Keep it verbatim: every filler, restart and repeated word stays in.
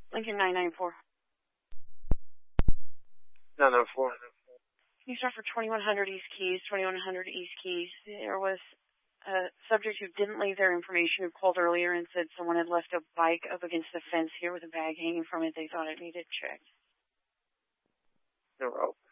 Lincoln nine nine four. nine nine four. Can you start for twenty-one hundred East Keys, twenty-one hundred East Keys? There was a subject who didn't leave their information who called earlier and said someone had left a bike up against the fence here with a bag hanging from it. They thought it needed checked. No rope.